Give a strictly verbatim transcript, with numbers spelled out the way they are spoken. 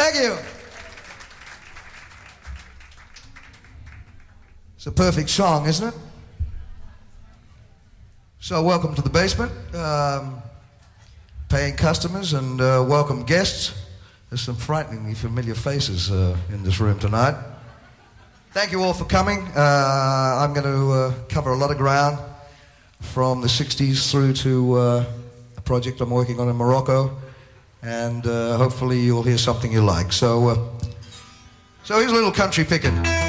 Thank you. It's a perfect song, isn't it? So welcome to the basement, um, paying customers and uh, welcome guests. There's some frighteningly familiar faces uh, in this room tonight. Thank you all for coming. Uh, I'm going to uh, cover a lot of ground from the sixties through to uh, a project I'm working on in Morocco, and uh, hopefully you'll hear something you like. So, uh, so here's a little country picking.